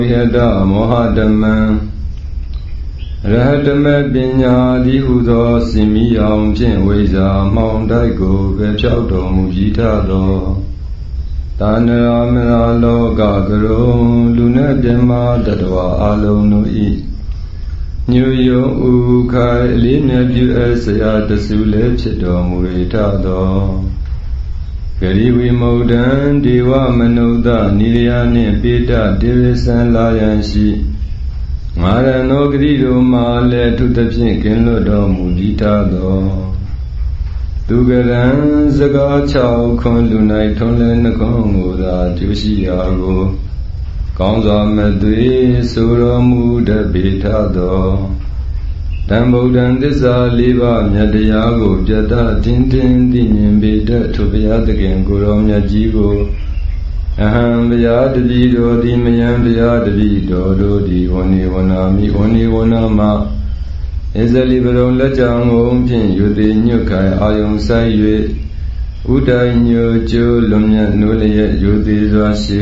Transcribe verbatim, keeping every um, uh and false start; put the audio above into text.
ယတမောဟဓမ္မံရဟတမပညာတိဟုသောစင်မီအောင်ဖြင့်ဝိဇ္ဇာမှောင်တိုက်ကိုပဲဖြောက်တော်မူပြီးထသောတာဏရာမနာလောကကရုံလူနဲ့ပြမတတဝအလုံးတို့ဤညူယုံဥခိုင်အလေးမြတ်ပြုအပ်ဆရာတဆူလည်းဖြစ်တော်မူ၏ထသောဂရိဝိမုဒ္ဒံဒေဝမနုဿနိရယနှင့်ပိဋတေဝစံလာယံရှိငါရနောဂရိတို့မှာလည်းထုသဖြင့်ကင်းလွတ်တော်မူပြီးထသောသူကရံစကား၆ခွန်လူ၌ထုံးလဲနှခွန်ကိုသာကျိုးရှိရာကိုကောင်းစွာမသွေဆိုတော်မူတတ်ပေထသောတံဗုဒ္ဓံသစ္စာလေးပါးမြတ်တရားကိုပြတ်သားတင်းတင်းသိမြင်ပေတတ်ထိုဘုရားသခင်ကိုယ်တော်မြတ်ကြီးကိုအဟံဘုရားတပည့်တော်သည်မယံဘုရားတပည့်တော်တို့သည်ဝဏိဝနာမိဝဏိဝနာမဣဇလိပရုံလက်ကြံငုံဖြင့်ယူသည်ညွတ်ခိုင်အာယုံဆိုင်၍ဥတိုင်ညိုကျိုးလွန်မြတ်နိုးလျက်ယူသည်စွာရှိ